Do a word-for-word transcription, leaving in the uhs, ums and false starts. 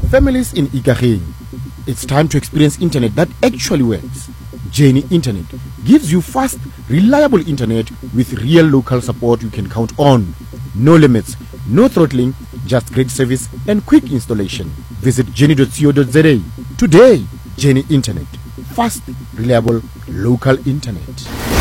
Families in Ikageng, it's time to experience internet that actually works. Journey Internet gives you fast, reliable internet with real local support you can count on. No limits, no throttling, just great service and quick installation. Visit journey dot co dot za today. Journey Internet, fast, reliable, local internet.